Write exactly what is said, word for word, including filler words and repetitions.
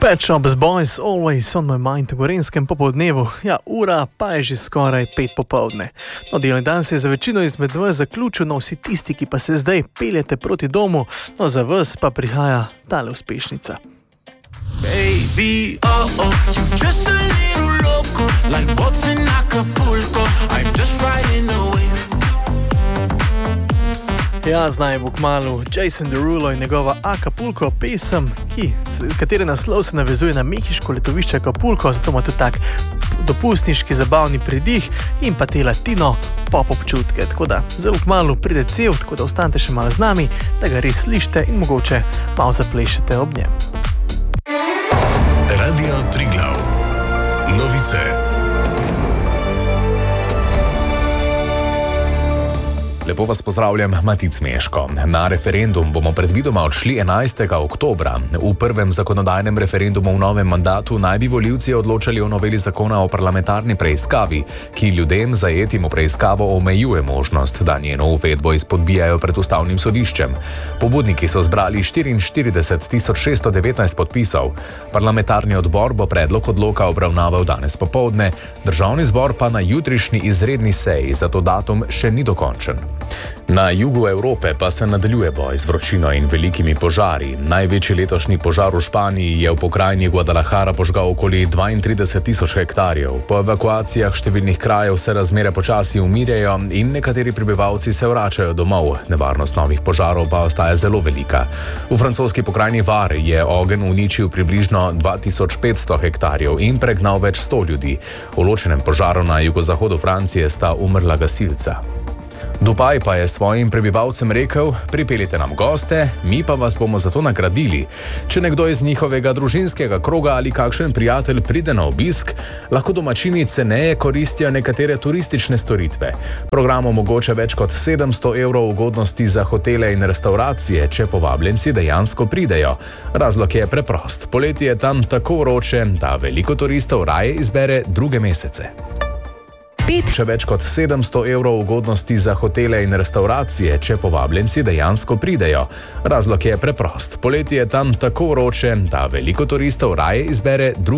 Pet Shop Boys, Always on my mind v Gorenjskem popoldnevu. Ja, ura pa je že skoraj pet popoldne. No, delovni dan se je za večino izmed vas zaključil, no vsi tisti, ki pa se zdaj peljete proti domu, no za vas pa prihaja tale uspešnica. Baby, oh oh, you're just a little loco, like boats in Acapulco, I'm just riding the wave. Ja, znaj bo kmalu Jason Derulo in njegova Acapulco pesem, ki, katere naslov se navezuje na mehiško letovišče Acapulco, zato ima tudi tak dopustniški zabavni pridih in pa te latino pop občutke. Tako da zelo kmalu pride cev, tako da ostanite še malo z nami, da ga res slišite in mogoče malo zaplešete ob njem. Radio Triglav. Novice. Lepo vas pozdravljam, Matic Meško. Na referendum bomo predvidoma odšli enajstega oktobra. V prvem zakonodajnem referendumu v novem mandatu naj bi volivci odločali o noveli zakona o parlamentarni preiskavi, ki ljudem zajetim v preiskavo omejuje možnost, da njeno uvedbo izpodbijajo pred ustavnim sodiščem. Pobudniki so zbrali štiriinštirideset tisoč šeststo devetnajst podpisov. Parlamentarni odbor bo predlog odloka obravnaval danes popoldne, državni zbor pa na jutrišnji izredni seji, zato datum še ni dokončen. Na jugu Evrope pa se nadaljuje boj z vročino in velikimi požari. Največji letošnji požar v Španiji je v pokrajini Guadalajara požgal okoli dvaintrideset tisoč hektarjev. Po evakuacijah številnih krajev se razmere počasi umirjajo in nekateri prebivalci se vračajo domov. Nevarnost novih požarov pa ostaja zelo velika. V francoski pokrajini Var je ogenj uničil približno dva tisoč petsto hektarjev in pregnal več sto ljudi. V ločenem požaru na jugozahodu Francije sta umrla gasilca. Dubaj pa je svojim prebivalcem rekel: pripeljite nam goste, mi pa vas bomo zato nagradili. Če nekdo iz njihovega družinskega kroga ali kakšen prijatelj pride na obisk, lahko domačini ceneje koristijo nekatere turistične storitve. Program omogoča več kot sedemsto evrov ugodnosti za hotele in restauracije, če povabljenci dejansko pridejo. Razlog je preprost. Poleti je tam tako vroče, da veliko turistov raje izbere druge mesece. Še več kot sedemsto evrov ugodnosti za hotele in restauracije, če povabljenci dejansko pridejo. Razlog je preprost. Poleti je tam tako vroče, da veliko turistov raje izbere druge